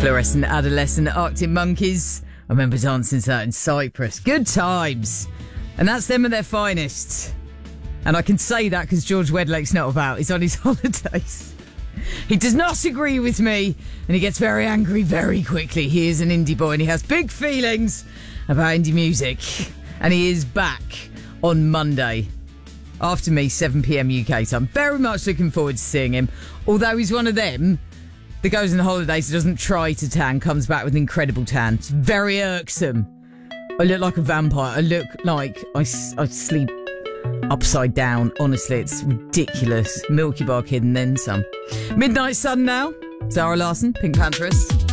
Fluorescent Adolescent Arctic Monkeys. I remember dancing to that in Cyprus. Good times. And that's them at their finest. And I can say that because George Wedlake's not about. He's on his holidays. He does not agree with me, and he gets very angry very quickly. He is an indie boy, and he has big feelings about indie music. And he is back on Monday. After me, 7 p.m. UK time. Very much looking forward to seeing him. Although he's one of them that goes on holidays, doesn't try to tan, comes back with an incredible tan. It's very irksome. I look like a vampire. I look like I sleep upside down. Honestly, it's ridiculous. Milky Bar kid and then some. Midnight Sun now. Zara Larsson, Pink Pantheress.